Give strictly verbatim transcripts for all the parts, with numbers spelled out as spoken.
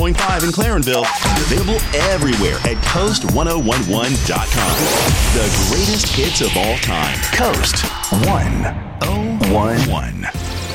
point five in Clarenville. Available everywhere at coast ten eleven dot com. The greatest hits of all time. Coast ten eleven.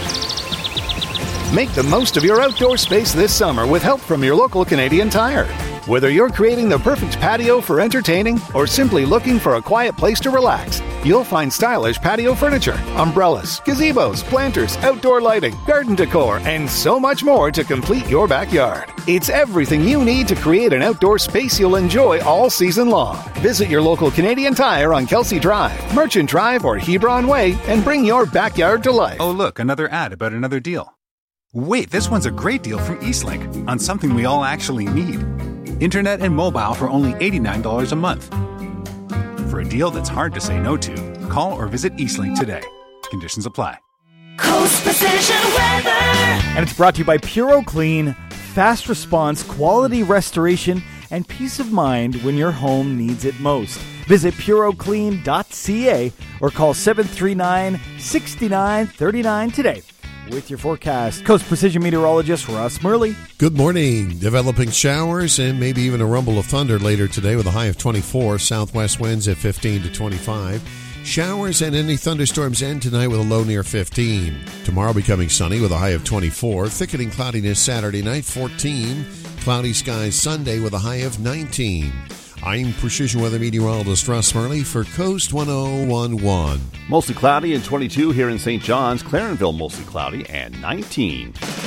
Make the most of your outdoor space this summer with help from your local Canadian Tire. Whether you're creating the perfect patio for entertaining or simply looking for a quiet place to relax, you'll find stylish patio furniture, umbrellas, gazebos, planters, outdoor lighting, garden decor, and so much more to complete your backyard. It's everything you need to create an outdoor space you'll enjoy all season long. Visit your local Canadian Tire on Kelsey Drive, Merchant Drive, or Hebron Way and bring your backyard to life. Oh, look, another ad about another deal. Wait, this one's a great deal from Eastlink on something we all actually need. Internet and mobile for only eighty-nine dollars a month. For a deal that's hard to say no to, call or visit Eastlink today. Conditions apply. Coast Precision Weather. And it's brought to you by Puro Clean, fast response, quality restoration, and peace of mind when your home needs it most. Visit puro clean dot c a or call seven three nine, six nine three nine today. With your forecast, Coast Precision Meteorologist Russ Murley. Good morning. Developing showers and maybe even a rumble of thunder later today with a high of twenty-four. Southwest winds at fifteen to twenty-five. Showers and any thunderstorms end tonight with a low near fifteen. Tomorrow becoming sunny with a high of twenty-four. Thickening cloudiness Saturday night, fourteen. Cloudy skies Sunday with a high of nineteen. I'm Precision Weather Meteorologist Russ Murley for Coast ten eleven. Mostly cloudy and twenty-two here in Saint John's. Clarenville, mostly cloudy and nineteen.